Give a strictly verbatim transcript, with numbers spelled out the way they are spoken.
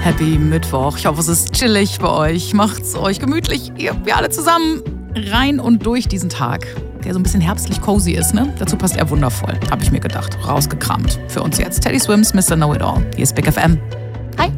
Happy Mittwoch. Ich hoffe, es ist chillig bei euch. Macht's euch gemütlich. Ihr, wir alle zusammen rein und durch diesen Tag, der so ein bisschen herbstlich cozy ist, ne? Dazu passt er wundervoll, habe ich mir gedacht. Rausgekramt. Für uns jetzt Teddy Swims, Mister Know It All. Hier ist Big F M.